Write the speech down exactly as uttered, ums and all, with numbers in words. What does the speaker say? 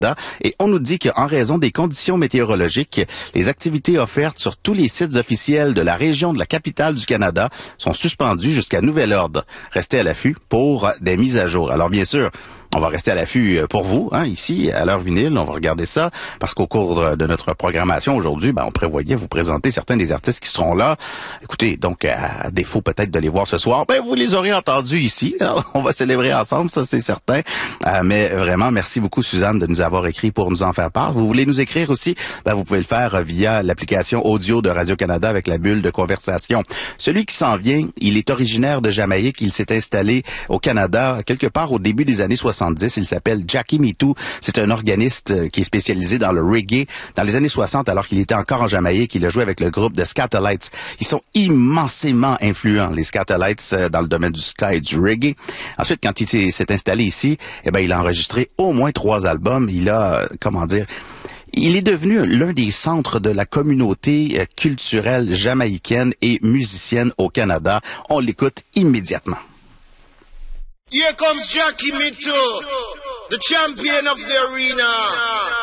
Et on nous dit qu'en raison des conditions météorologiques, les activités offertes sur tous les sites officiels de la région de la capitale du Canada sont suspendues jusqu'à nouvel ordre. Restez à l'affût pour des mises à jour. Alors bien sûr, on va rester à l'affût pour vous, hein, ici, à l'heure vinyle. On va regarder ça parce qu'au cours de notre programmation aujourd'hui, ben, on prévoyait vous présenter certains des artistes qui seront là. Écoutez, donc, à défaut peut-être de les voir ce soir, ben, vous les aurez entendus ici. Alors, on va célébrer ensemble, ça c'est certain. Euh, mais vraiment, merci beaucoup, Suzanne, de nous avoir écrit pour nous en faire part. Vous voulez nous écrire aussi? Ben, vous pouvez le faire via l'application audio de Radio-Canada avec la bulle de conversation. Celui qui s'en vient, il est originaire de Jamaïque. Il s'est installé au Canada quelque part au début des années soixante. Il s'appelle Jackie Me Too. C'est un organiste qui est spécialisé dans le reggae. Dans les années soixante, alors qu'il était encore en Jamaïque, il a joué avec le groupe de Skatalites. Ils sont immensément influents, les Skatalites, dans le domaine du ska et du reggae. Ensuite, quand il s'est installé ici, eh ben, il a enregistré au moins trois albums. Il a, comment dire, il est devenu l'un des centres de la communauté culturelle jamaïcaine et musicienne au Canada. On l'écoute immédiatement. Here comes Jackie Me Too, the champion of the arena.